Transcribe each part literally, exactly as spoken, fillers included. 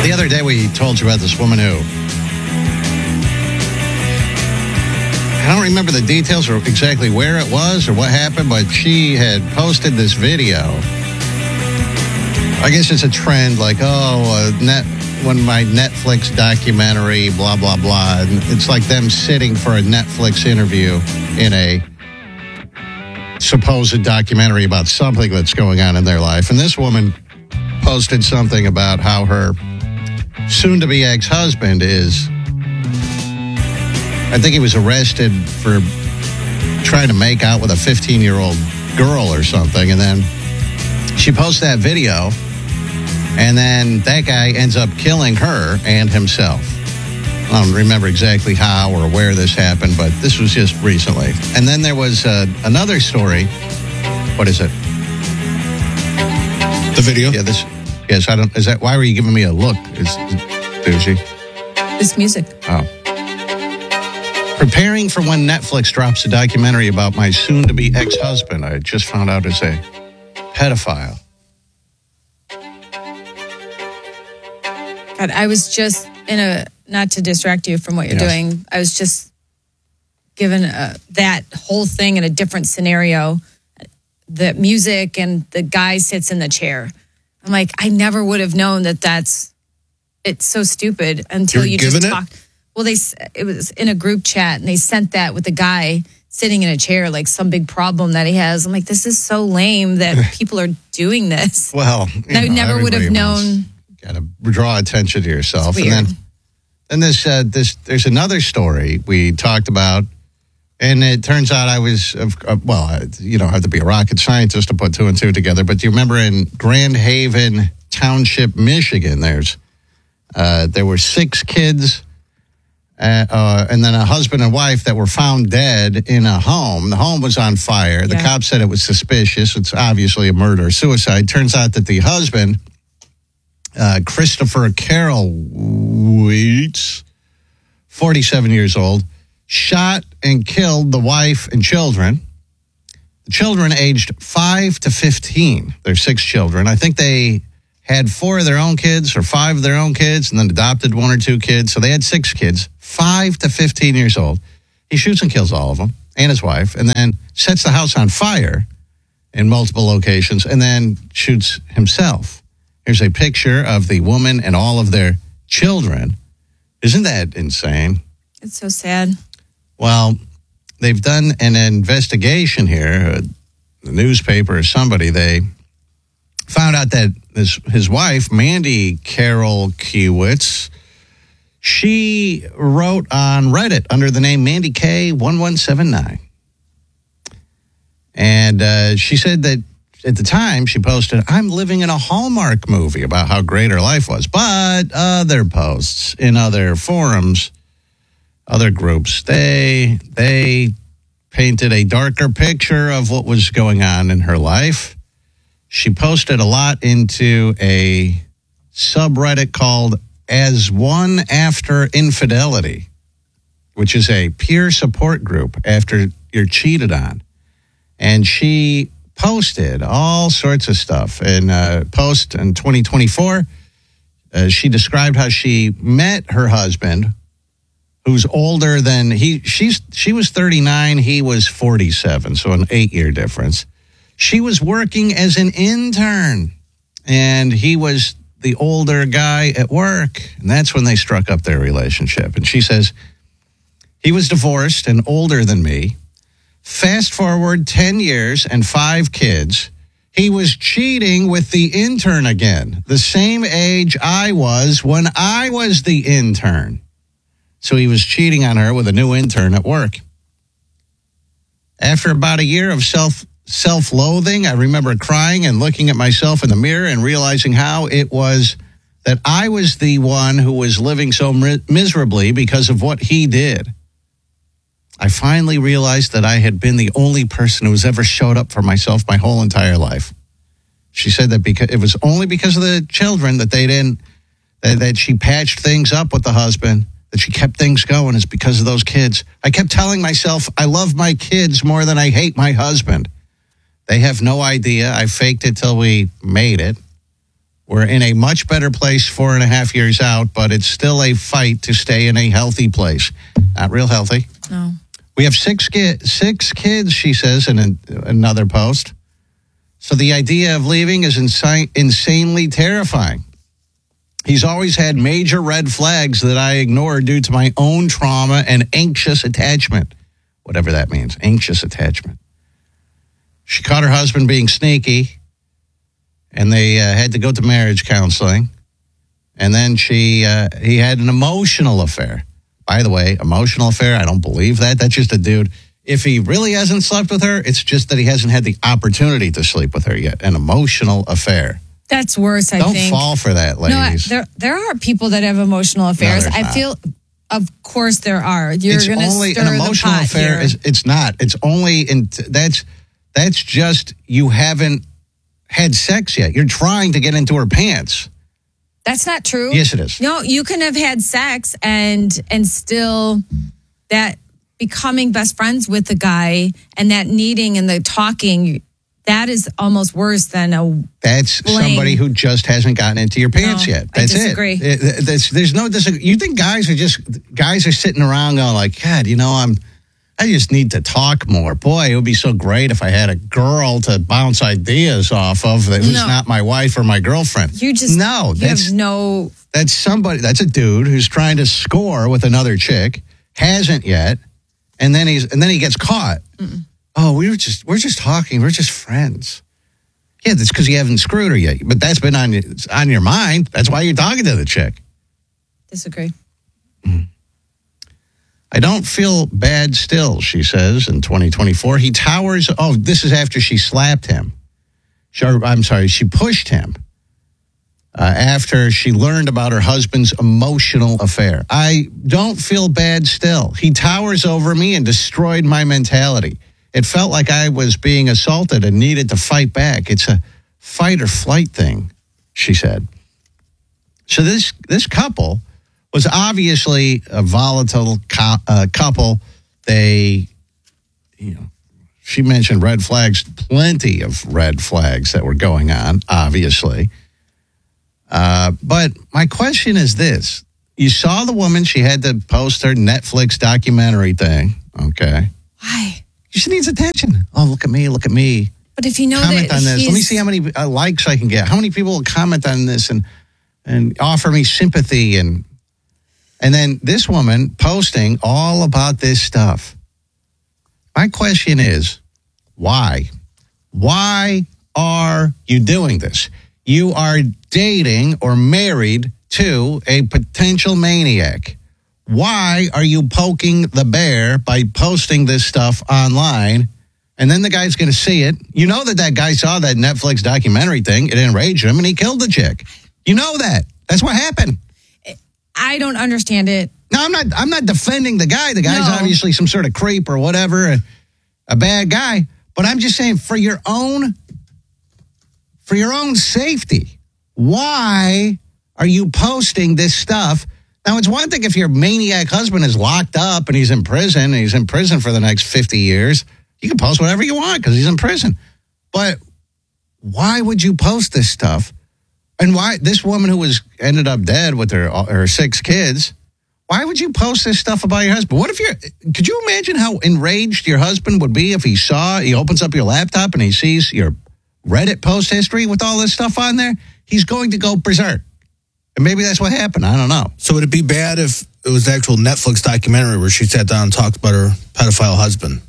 The other day we told you about this woman who, I don't remember the details or exactly where it was or what happened, but she had posted this video. I guess it's a trend, like, oh, uh, net, when my Netflix documentary, blah, blah, blah. And it's like them sitting for a Netflix interview in a supposed documentary about something that's going on in their life. And this woman posted something about how her soon-to-be ex-husband is, I think he was arrested for trying to make out with a fifteen-year-old girl or something. And then she posts that video, and then that guy ends up killing her and himself. I don't remember exactly how or where this happened, but this was just recently. And then there was uh, another story. What is it? The video? Yeah, this. Yes, I don't. Is that why were you giving me a look? Is douchey? This music. Oh. Preparing for when Netflix drops a documentary about my soon-to-be ex-husband, I just found out is a pedophile. God, I was just in a, not to distract you from what you're Yes. doing, I was just given a, that whole thing in a different scenario. The music and the guy sits in the chair. I'm like, I never would have known that that's, it's so stupid until You're you given just it? talk. Well, they it was in a group chat and they sent that with the guy sitting in a chair, like some big problem that he has. I'm like, this is so lame that people are doing this. Well, And I you know, never would have everybody wants- known. Got to draw attention to yourself. It's And weird. then, then this, uh, this, there's another story we talked about, and it turns out I was, uh, well, I, you don't have to be a rocket scientist to put two and two together, but do you remember in Grand Haven Township, Michigan, there's, uh, there were six kids, uh, uh, and then a husband and wife that were found dead in a home. The home was on fire. The Yeah. cops said it was suspicious. It's obviously a murder or suicide. Turns out that the husband, Uh, Christopher Carroll Weitz, forty-seven years old, shot and killed the wife and children. The children aged five to fifteen. They're six children. I think they had four of their own kids or five of their own kids and then adopted one or two kids. So they had six kids, five to fifteen years old. He shoots and kills all of them and his wife, and then sets the house on fire in multiple locations, and then shoots himself. Here's a picture of the woman and all of their children. Isn't that insane? It's so sad. Well, they've done an investigation here. Uh, the newspaper or somebody, they found out that this, his wife, Mandy Carroll Kiewitz, she wrote on Reddit under the name Mandy K one one seven nine. And uh, she said that at the time, she posted, I'm living in a Hallmark movie about how great her life was. But other posts in other forums, other groups, they they painted a darker picture of what was going on in her life. She posted a lot into a subreddit called As One After Infidelity, which is a peer support group after you're cheated on. And she posted all sorts of stuff. In a post in twenty twenty-four, uh, she described how she met her husband, who's older than he. She's she was thirty-nine, he was forty-seven, so an eight-year difference. She was working as an intern, and he was the older guy at work, and that's when they struck up their relationship. And she says, he was divorced and older than me. Fast forward ten years and five kids. He was cheating with the intern again, the same age I was when I was the intern. So he was cheating on her with a new intern at work. After about a year of self, self-loathing, I remember crying and looking at myself in the mirror and realizing how it was that I was the one who was living so mi- miserably because of what he did. I finally realized that I had been the only person who's ever showed up for myself my whole entire life. She said that because it was only because of the children that they didn't, that, that she patched things up with the husband, that she kept things going is because of those kids. I kept telling myself, I love my kids more than I hate my husband. They have no idea. I faked it till we made it. We're in a much better place four and a half years out, but it's still a fight to stay in a healthy place. Not real healthy. No. We have six, ki- six kids, she says in an, another post. So the idea of leaving is insi- insanely terrifying. He's always had major red flags that I ignored due to my own trauma and anxious attachment. Whatever that means, anxious attachment. She caught her husband being sneaky, and they uh, had to go to marriage counseling. And then she, uh, he had an emotional affair. By the way, emotional affair, I don't believe that. That's just a dude. If he really hasn't slept with her, it's just that he hasn't had the opportunity to sleep with her yet. An emotional affair. That's worse, I don't think. Don't fall for that, ladies. No, there, there are people that have emotional affairs. No, I not. feel, of course there are. You're it's going to only stir an emotional the pot affair. here. Is, it's not. It's only in that's that's just you haven't had sex yet. You're trying to get into her pants. That's not true. Yes, it is. No, you can have had sex and and still that becoming best friends with the guy and that needing and the talking, that is almost worse than a That's fling. somebody who just hasn't gotten into your pants No, yet. That's I disagree. it. it that's, there's no disagree. You think guys are just guys are sitting around going like, God, you know, I'm I just need to talk more. Boy, it would be so great if I had a girl to bounce ideas off of that who's No. not my wife or my girlfriend. You just no, you that's have no. that's somebody. That's a dude who's trying to score with another chick, hasn't yet, and then he's and then he gets caught. Mm-mm. Oh, we were just we're just talking. We're just friends. Yeah, that's because you haven't screwed her yet. But that's been on your on your mind. That's why you're talking to the chick. Disagree. Mm. I don't feel bad still, she says, in twenty twenty-four. He towers. Oh, this is after she slapped him. She, I'm sorry, she pushed him uh, after she learned about her husband's emotional affair. I don't feel bad still. He towers over me and destroyed my mentality. It felt like I was being assaulted and needed to fight back. It's a fight or flight thing, she said. So this this couple was obviously a volatile co- uh, couple. They, you know, she mentioned red flags, plenty of red flags that were going on, obviously. Uh, but my question is this. You saw the woman, she had to post her Netflix documentary thing, okay? Why? She needs attention. Oh, look at me, look at me. But if you know comment that on this. he's... Let me see how many uh, likes I can get. How many people will comment on this and and offer me sympathy and and then this woman posting all about this stuff. My question is, why? Why are you doing this? You are dating or married to a potential maniac. Why are you poking the bear by posting this stuff online? And then the guy's going to see it. You know that that guy saw that Netflix documentary thing. It enraged him and he killed the chick. You know that. That's what happened. I don't understand it. No, I'm not I'm not defending the guy. The guy's No. obviously some sort of creep or whatever, a, a bad guy. But I'm just saying for your own for your own safety, why are you posting this stuff? Now, it's one thing if your maniac husband is locked up and he's in prison, and he's in prison for the next fifty years. You can post whatever you want because he's in prison. But why would you post this stuff? And why this woman who was ended up dead with her her six kids, why would you post this stuff about your husband? What if you're, could you imagine how enraged your husband would be if he saw, he opens up your laptop and he sees your Reddit post history with all this stuff on there? He's going to go berserk. And maybe that's what happened. I don't know. So would it be bad if it was the actual Netflix documentary where she sat down and talked about her pedophile husband?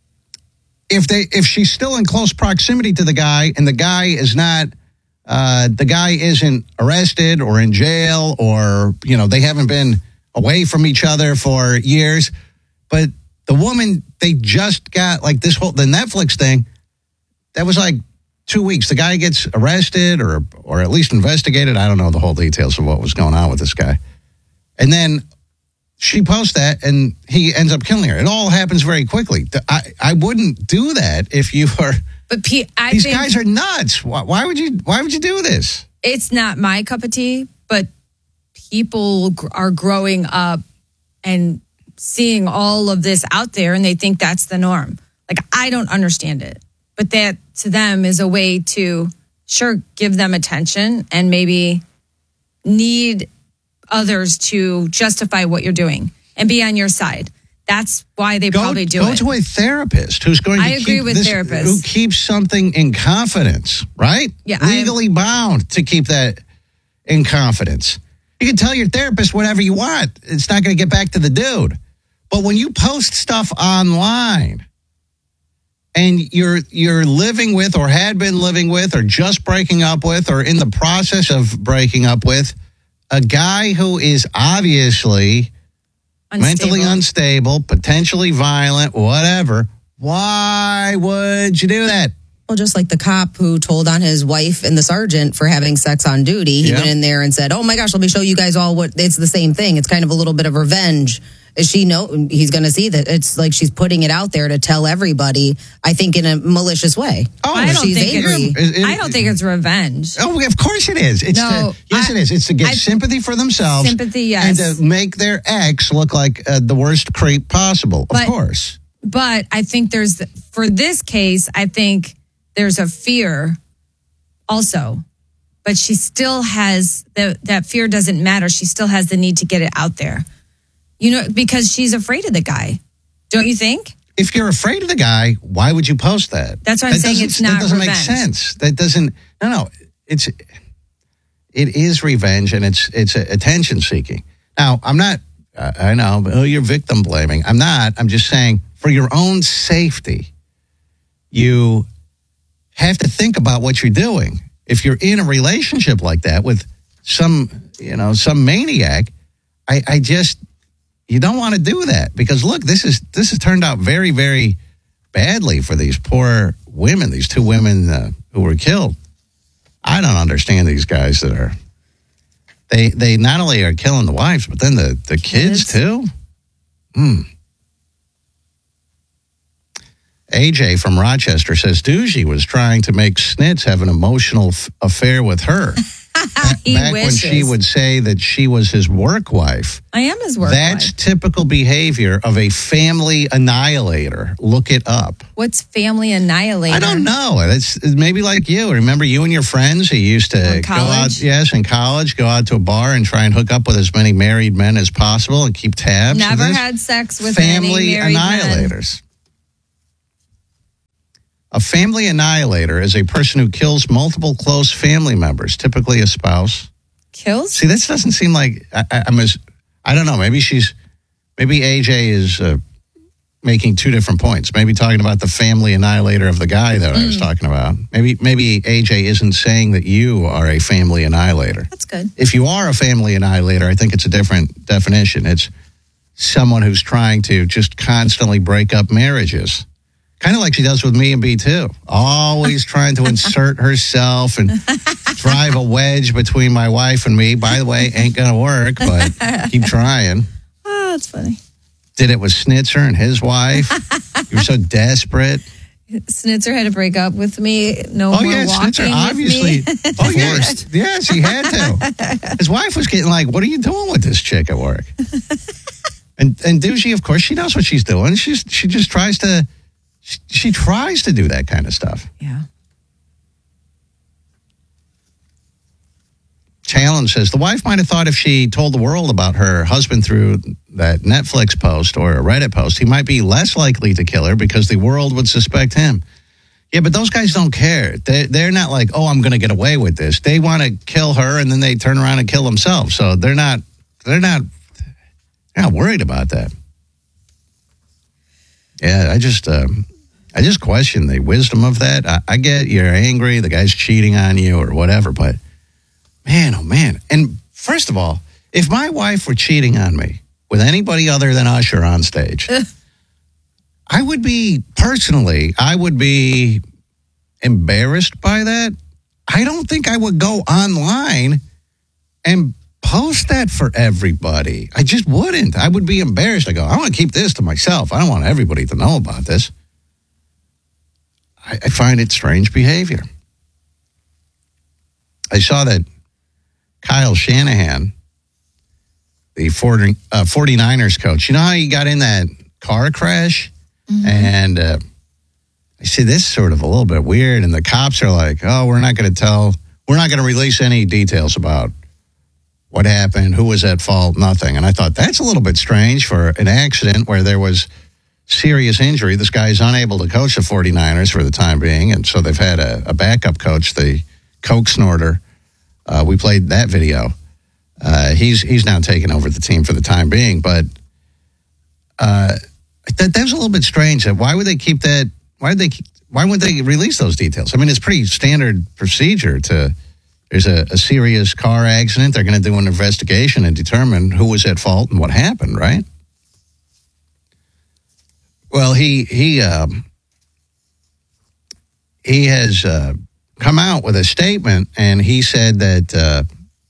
If they, if she's still in close proximity to the guy and the guy is not, uh, the guy isn't arrested or in jail or, you know, they haven't been away from each other for years. But the woman, they just got like this whole, the Netflix thing, that was like two weeks. The guy gets arrested or, or at least investigated. I don't know the whole details of what was going on with this guy. And then she posts that and he ends up killing her. It all happens very quickly. I, I wouldn't do that if you are, But P- I these think guys are nuts. Why, why would you, why would you do this? it's not my cup of tea, but people gr- are growing up and seeing all of this out there and they think that's the norm. Like, I don't understand it, but that to them is a way to sure, give them attention and maybe need others to justify what you're doing and be on your side. That's why they go, probably do go it. to a therapist who's going to I agree keep with this, therapists. who keeps something in confidence, right? Yeah, I- legally bound to keep that in confidence. You can tell your therapist whatever you want. It's not going to get back to the dude. But when you post stuff online and you're you're living with or had been living with or just breaking up with or in the process of breaking up with a guy who is obviously Unstable. mentally unstable, potentially violent, whatever, why would you do that? Well, just like the cop who told on his wife and the sergeant for having sex on duty, he Yeah. went in there and said, "Oh my gosh, let me show you guys all what it's the same thing. It's kind of a little bit of revenge." Is she know he's going to see that it's like she's putting it out there to tell everybody? I think in a malicious way. Oh, I don't she's think angry. it's. It- it- I don't think it's revenge. Oh, of course it is. It's No, to, yes, I- it is. It's to get I- sympathy for themselves. Sympathy, yes. And to make their ex look like uh, the worst creep possible. But- of course. But I think there's, for this case, I think there's a fear also. But she still has, the, that fear doesn't matter. She still has the need to get it out there. You know, because she's afraid of the guy. Don't you think? If you're afraid of the guy, why would you post that? That's what I'm That saying. doesn't- It's not That doesn't revenge. make sense. That doesn't, no, no. It's, it is revenge and it's, it's attention seeking. Now, I'm not, I I know, but, oh, you're victim blaming. I'm not. I'm just saying for your own safety, you have to think about what you're doing. If you're in a relationship like that with some, you know, some maniac, I, I just, you don't want to do that because look, this is this has turned out very, very badly for these poor women, these two women uh, who were killed. I don't understand these guys that are, they they not only are killing the wives, but then the, the kids, Kids. too. Hmm. A J from Rochester says Doogie was trying to make Snitz have an emotional f- affair with her. He Back wishes. when she would say that she was his work wife. I am his work That's wife. typical behavior of a family annihilator. Look it up. What's family annihilator? I don't know. It's it's maybe like you. Remember you and your friends who used to In go out, college? yes, in college, go out to a bar and try and hook up with as many married men as possible and keep tabs. of Never this? had sex with family any married men. annihilators. A family annihilator is a person who kills multiple close family members, typically a spouse. Kills? See, this doesn't seem like I, I, I'm as I don't know. Maybe she's maybe A J is uh, making two different points. Maybe talking about the family annihilator of the guy that I was talking about. Maybe maybe A J isn't saying that you are a family annihilator. That's good. If you are a family annihilator, I think it's a different definition. It's someone who's trying to just constantly break up marriages. Kind of like she does with me and B two. Always trying to insert herself and drive a wedge between my wife and me. By the way, ain't going to work, but keep trying. Oh, that's funny. Did it with Snitzer and his wife. You were so desperate. Snitzer had to break up with me. No Oh, more yeah, walking Snitzer, with obviously. me. Oh, yes. Yes, he had to. His wife was getting like, what are you doing with this chick at work? And and Doogie, of course, she knows what she's doing. She's She just tries to, she, she tries to do that kind of stuff. Yeah. Challenge says the wife might have thought if she told the world about her husband through that Netflix post or a Reddit post, he might be less likely to kill her because the world would suspect him. Yeah, but those guys don't care. They, they're not like, oh, I'm going to get away with this. They want to kill her and then they turn around and kill themselves. So they're not, they're not, they're not worried about that. Yeah, I just, um, I just question the wisdom of that. I, I get you're angry, the guy's cheating on you or whatever, but man, oh man. And first of all, if my wife were cheating on me with anybody other than Usher on stage, I would be, personally, I would be embarrassed by that. I don't think I would go online and post that for everybody. I just wouldn't. I would be embarrassed. I go, I want to keep this to myself. I don't want everybody to know about this. I, I find it strange behavior. I saw that Kyle Shanahan, the forty, uh, 49ers coach, you know how he got in that car crash? Mm-hmm. And uh, I see this sort of a little bit weird, and the cops are like, oh, we're not going to tell, we're not going to release any details about what happened, who was at fault, nothing. And I thought, that's a little bit strange for an accident where there was serious injury. This guy's unable to coach the 49ers for the time being, and so they've had a, a backup coach, the Coke snorter. Uh, we played that video. Uh, he's he's now taken over the team for the time being, but uh, that that was a little bit strange. Why would they keep that? Why would they? Why would they release those details? I mean, it's pretty standard procedure. To there's a, a serious car accident, they're going to do an investigation and determine who was at fault and what happened, right? Well, he he um, he has uh, come out with a statement, and he said that uh,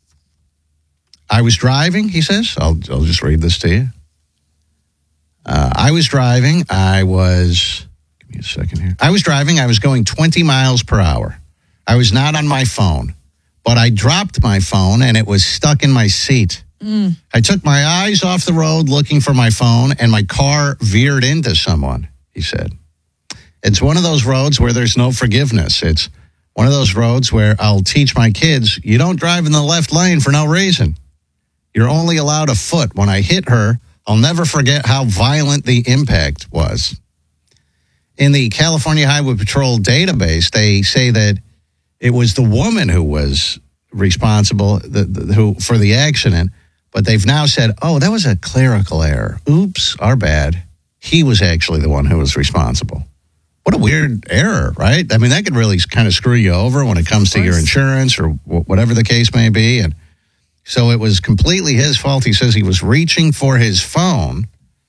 I was driving. He says, "I'll I'll just read this to you." Uh, I was driving. I was. Give me a second here. I was driving. I was going twenty miles per hour. I was not on my phone, but I dropped my phone, and it was stuck in my seat. Mm. I took my eyes off the road looking for my phone, and my car veered into someone, he said. It's one of those roads where there's no forgiveness. It's one of those roads where I'll teach my kids, you don't drive in the left lane for no reason. You're only allowed a foot. When I hit her, I'll never forget how violent the impact was. In the California Highway Patrol database, they say that it was the woman who was responsible the, the, who for the accident. But they've now said, oh, that was a clerical error. Oops, our bad. He was actually the one who was responsible. What a weird error, right? I mean, that could really kind of screw you over when it comes to your insurance or whatever the case may be. And so it was completely his fault. He says he was reaching for his phone,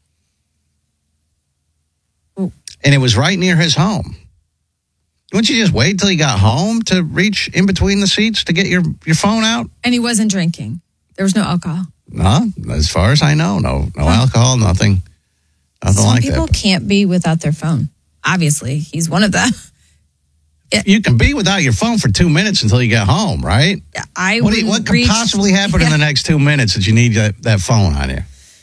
and it was right near his home. Wouldn't you just wait till he got home to reach in between the seats to get your, your phone out? And he wasn't drinking. There was no alcohol. No, as far as I know, no, no huh. alcohol, nothing, nothing Some like that. Some people can't be without their phone. Obviously, he's one of them. It, you can be without your phone for two minutes until you get home, right? I what, do you, what could reach, possibly happen yeah. in the next two minutes that you need that, that phone on you?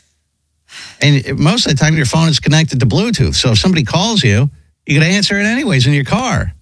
And most of the time, your phone is connected to Bluetooth. So if somebody calls you, you got to answer it anyways in your car.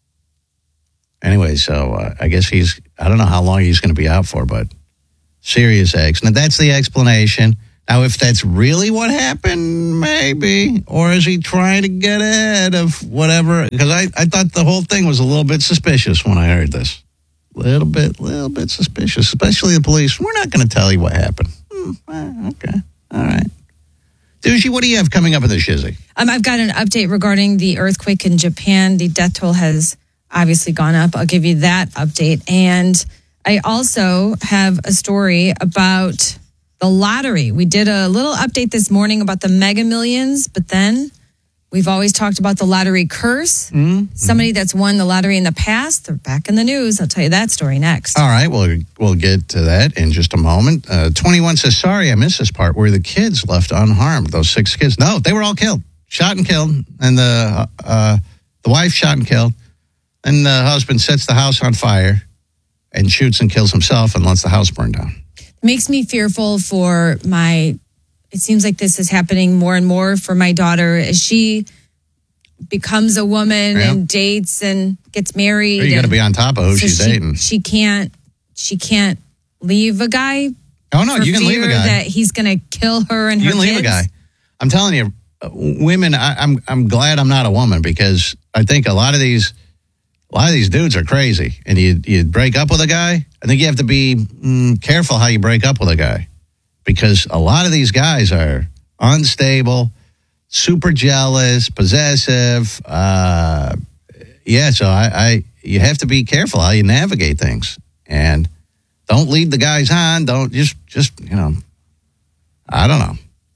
Anyway, so uh, I guess he's, I don't know how long he's going to be out for, but serious accident. That's the explanation. Now, if that's really what happened, maybe. Or is he trying to get ahead of whatever? Because I, I thought the whole thing was a little bit suspicious when I heard this. Little bit, little bit suspicious, especially the police. We're not going to tell you what happened. Hmm, eh, okay. All right. Doogie, what do you have coming up in the shizzy? Um, I've got an update regarding the earthquake in Japan. The death toll has obviously gone up. I'll give you that update. And I also have a story about the lottery. We did a little update this morning about the Mega Millions, but then we've always talked about the lottery curse. Mm-hmm. Somebody that's won the lottery in the past, they're back in the news. I'll tell you that story next. All right, well, we'll get to that in just a moment. Uh, twenty-one says, sorry, I missed this part where the kids left unharmed, those six kids. No, they were all killed, shot and killed, and the, uh, the wife shot and killed, and the husband sets the house on fire and shoots and kills himself and lets the house burn down. Makes me fearful for my, it seems like this is happening more and more for my daughter as she becomes a woman yeah. and dates and gets married. You got to be on top of who so she's she, dating. She can't, she can't leave a guy. Oh no, you can leave a guy. That he's going to kill her and you her can leave kids. a guy. I'm telling you, women, I, I'm I'm glad I'm not a woman because I think a lot of these A lot of these dudes are crazy, and you you break up with a guy. I think you have to be mm, careful how you break up with a guy, because a lot of these guys are unstable, super jealous, possessive. Uh, yeah, so I, I you have to be careful how you navigate things, and don't lead the guys on. Don't just just you know, I don't know.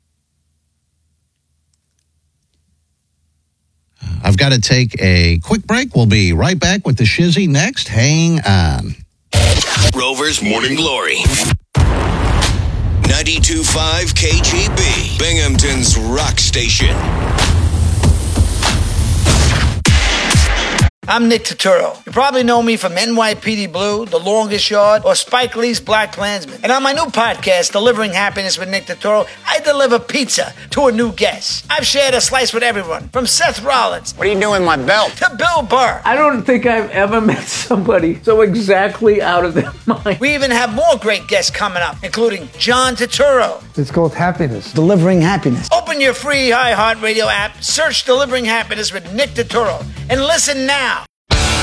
I've got to take a quick break. We'll be right back with the shizzy next. Hang on. Rover's Morning Glory. ninety-two point five K G B, Binghamton's rock station. I'm Nick Turturro. You probably know me from N Y P D Blue, The Longest Yard, or Spike Lee's Black Klansman. And on my new podcast, Delivering Happiness with Nick Turturro, I deliver pizza to a new guest. I've shared a slice with everyone, from Seth Rollins. What are you doing with my belt? To Bill Burr. I don't think I've ever met somebody so exactly out of their mind. We even have more great guests coming up, including John Turturro. It's called Happiness. Delivering Happiness. Open your free iHeartRadio app, search Delivering Happiness with Nick Turturro, and listen now.